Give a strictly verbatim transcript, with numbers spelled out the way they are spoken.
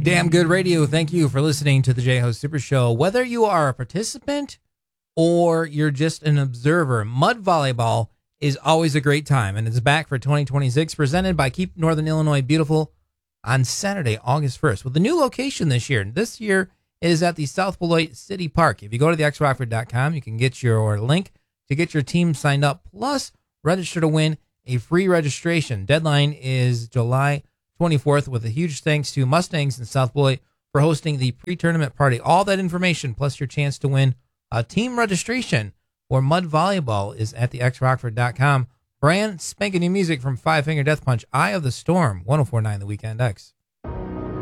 Damn good radio. Thank you for listening to the J-Ho Super Show. Whether you are a participant or you're just an observer, mud volleyball is always a great time, and it's back for twenty twenty-six, presented by Keep Northern Illinois Beautiful on Saturday, August first, with a new location this year. This year is at the South Beloit City Park. If you go to the x rockford dot com, you can get your link to get your team signed up, plus register to win a free registration. Deadline is July twenty-fourth, with a huge thanks to Mustangs in South Beloit for hosting the pre-tournament party. All that information, plus your chance to win a team registration for mud volleyball, is at the x rockford dot com. Brand spanking new music from Five Finger Death Punch, Eye of the Storm, one oh four point nine The Weekend X.